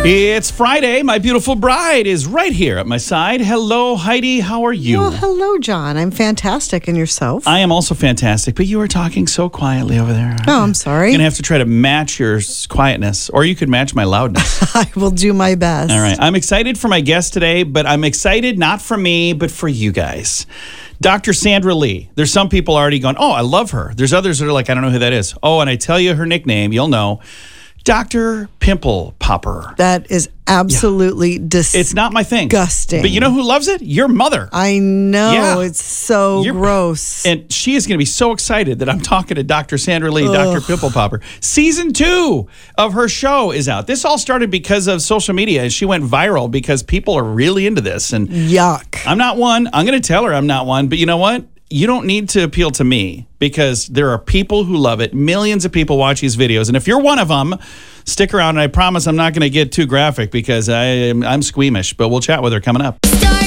It's Friday. My beautiful bride is right here at my side. Hello, Heidi. How are you? Well, hello, John. I'm fantastic. And yourself? I am also fantastic, but you are talking so quietly over there. Oh, I'm sorry. You're going to have to try to match your quietness, or you could match my loudness. I will do my best. All right. I'm excited for my guest today, but I'm excited not for me, but for you guys. Dr. Sandra Lee. There's some people already going, oh, I love her. There's others that are like, I don't know who that is. Oh, and I tell you her nickname, you'll know. Dr. Pimple Popper. That is absolutely disgusting. It's not my thing. Disgusting. But you know who loves it? Your mother. I know. Yeah. It's so gross. And she is going to be so excited that I'm talking to Dr. Sandra Lee, Dr. Pimple Popper. Season 2 of her show is out. This all started because of social media, and she went viral because people are really into this. And yuck. I'm not one. I'm going to tell her I'm not one. But you know what? You don't need to appeal to me because there are people who love it. Millions of people watch these videos. And if you're one of them, stick around. And I promise I'm not going to get too graphic because I'm squeamish. But we'll chat with her coming up.